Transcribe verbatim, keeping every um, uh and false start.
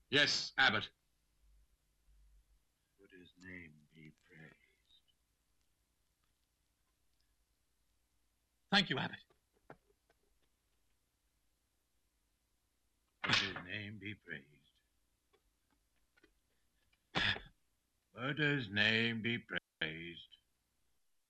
Yes, Abbot. Would his name be praised. Thank you, Abbot. Would his name be praised. Would his name be praised.